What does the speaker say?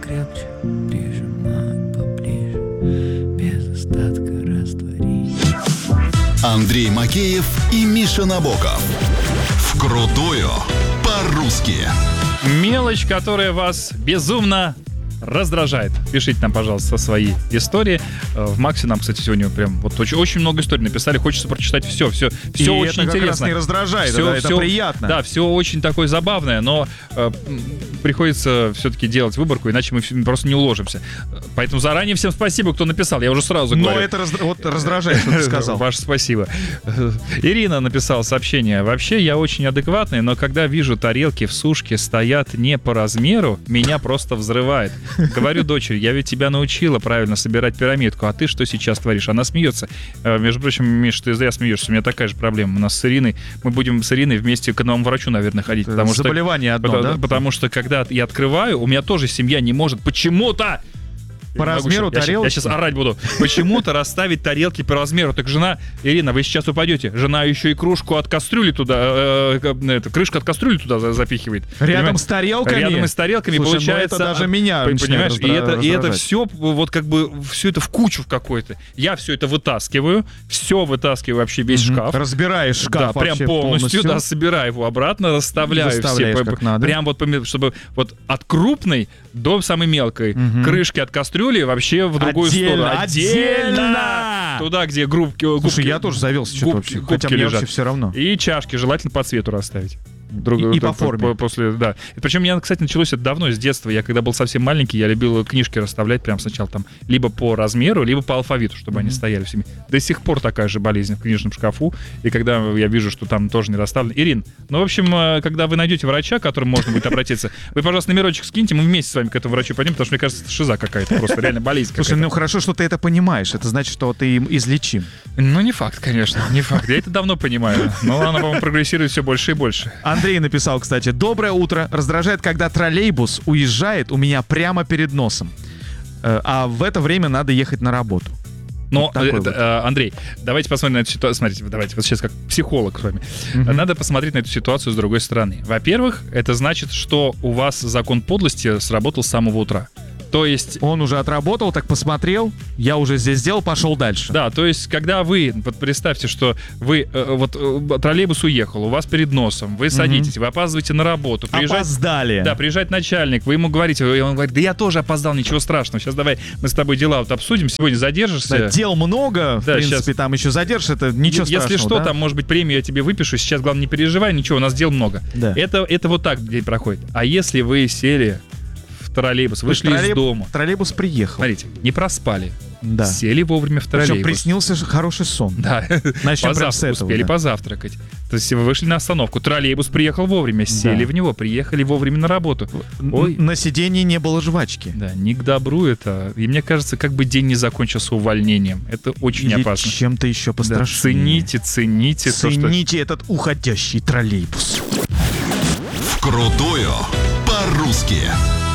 покрепче, прижимай поближе, без остатка растворить. Андрей Макеев и Миша Набоков. Вкрутую по-русски. Мелочь, которая вас безумно раздражает. Пишите нам, пожалуйста, свои истории. В Максе нам, кстати, сегодня прям вот очень много историй написали. Хочется прочитать все И очень это как раз интересно. не раздражает, это приятно. Да, все очень такое забавное, но приходится все-таки делать выборку, иначе мы просто не уложимся. Поэтому заранее всем спасибо, кто написал. Я уже сразу говорю. Но это раздражает, что ты сказал. Ваше спасибо. Ирина написала сообщение. Вообще, я очень адекватный, но когда вижу тарелки в сушке стоят не по размеру, меня просто взрывает. Говорю дочери, я ведь тебя научила правильно собирать пирамидку, а ты что сейчас творишь? Она смеется. Между прочим, Миш, ты зря смеешься, у меня такая же проблема. У нас с Ириной, мы будем с Ириной вместе к одному врачу, наверное, ходить. Заболевание одно, да? Потому что, когда я открываю, у меня тоже семья не может почему-то... По размеру тарелки? Я сейчас орать буду. Почему-то расставить тарелки по размеру. Так жена, Ирина, вы сейчас упадете. Жена еще и кружку от кастрюли туда, крышку от кастрюли туда запихивает. Рядом с тарелками? Рядом с тарелками. Слушай, получается... это даже меня понимаешь, и это все, вот как бы, все это в кучу в какой-то. Я все это вытаскиваю вообще весь шкаф. Разбираешь шкаф да, прям полностью, да, собираю его обратно, расставляю все. Как надо. Прям вот, чтобы вот от крупной до самой мелкой крышки от кастрюли вообще в другую сторону. Отдельно! Туда, где губки. Слушай, я тоже завелся что-то вообще. Хотя мне вообще все равно. И чашки желательно по цвету расставить. И по форме. Да. Причем у меня, кстати, началось это давно, с детства. Я когда был совсем маленький, я любил книжки расставлять прям сначала там либо по размеру, либо по алфавиту, чтобы они стояли всеми. До сих пор такая же болезнь в книжном шкафу. И когда я вижу, что там тоже не расставлено. Ирин, ну, в общем, когда вы найдете врача, к которому можно будет обратиться, вы, пожалуйста, номерочек скиньте, мы вместе с вами к этому врачу пойдем, потому что, мне кажется, это шиза какая-то, просто реально болезнь какая-то. Слушай, ну хорошо, что ты это понимаешь. Это значит, что ты им излечим. Ну, не факт, конечно, не факт. Я это давно понимаю. Но она, по-моему, прогрессирует все больше и больше. Андрей написал, кстати, доброе утро. Раздражает, когда троллейбус уезжает у меня прямо перед носом. А в это время надо ехать на работу. Но, вот Андрей, давайте посмотрим на эту ситуацию. Смотрите, давайте, вот сейчас как психолог с вами. Надо посмотреть на эту ситуацию с другой стороны. Во-первых, это значит, что у вас закон подлости сработал с самого утра. То есть... Он уже отработал, так посмотрел, я уже здесь сделал, пошел дальше. Да, то есть, когда вы, вот представьте, что вы, троллейбус уехал, у вас перед носом, вы садитесь, вы опаздываете на работу. Опоздали. Да, приезжает начальник, вы ему говорите, и он говорит, да я тоже опоздал, ничего страшного, сейчас давай мы с тобой дела вот обсудим, сегодня задержишься. Да, дел много, да, в принципе, сейчас... там еще задержишься, это ничего страшного. Если что, да? там, может быть, премию я тебе выпишу, сейчас, главное, не переживай, ничего, у нас дел много. Да. Это вот так день проходит. А если вы сели троллейбус, вышли из дома. Троллейбус приехал. Смотрите, не проспали. Да. Сели вовремя в троллейбус. Причем приснился хороший сон. Да. Начнем прям с этого. Успели позавтракать. То есть вы вышли на остановку. Троллейбус приехал вовремя. Сели в него, приехали вовремя на работу. Ой. На сиденье не было жвачки. Да, не к добру это. И мне кажется, как бы день не закончился увольнением. Это очень или опасно. Чем-то еще пострашнее. Да, цените. Цените этот уходящий троллейбус. Вкрутую по-русски.